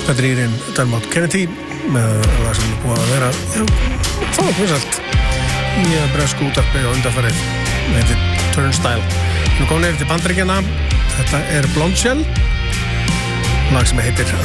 Þetta er Írin Dermot Kennedy með lag sem er búið að vera fáið vinsælt í bresku útvarpi og undanfarið. Þetta heitir Turnstile. Nú komum við yfir til Bandaríkjanna. Þetta er Blondshell, lag sem heitir